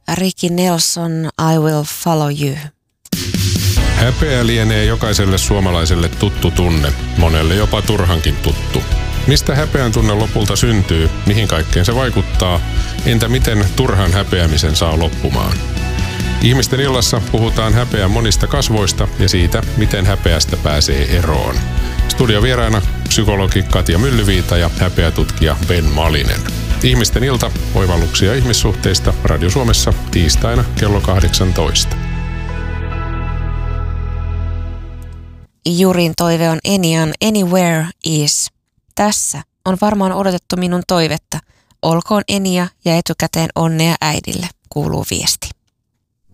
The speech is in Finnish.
Ricky Nelson, I Will Follow You. Häpeä lienee jokaiselle suomalaiselle tuttu tunne, monelle jopa turhankin tuttu. Mistä häpeän tunne lopulta syntyy, mihin kaikkeen se vaikuttaa, entä miten turhan häpeämisen saa loppumaan? Ihmisten illassa puhutaan häpeän monista kasvoista ja siitä, miten häpeästä pääsee eroon. Studiovieraana psykologi Katja Myllyviita ja häpeätutkija Ben Malinen. Ihmisten ilta, oivalluksia ihmissuhteista Radio Suomessa tiistaina kello 18. Jurin toive on Enian Anywhere Is. Tässä on varmaan odotettu minun toivetta. Olkoon Enia ja etukäteen onnea äidille, kuuluu viesti.